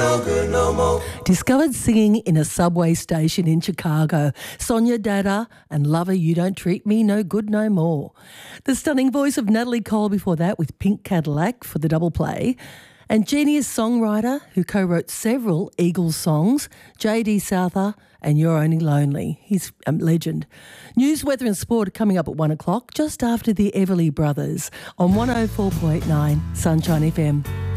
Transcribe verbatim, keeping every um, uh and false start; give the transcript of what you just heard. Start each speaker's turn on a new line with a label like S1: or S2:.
S1: Discovered singing in a subway station in Chicago. Sonia Dada and Lover You Don't Treat Me No Good No More. The stunning voice of Natalie Cole before that with Pink Cadillac for the double play. And genius songwriter who co-wrote several Eagles songs, J D Souther and You're Only Lonely. He's a legend. News, weather and sport are coming up at one o'clock, just after the Everly Brothers on one oh four point nine Sunshine F M.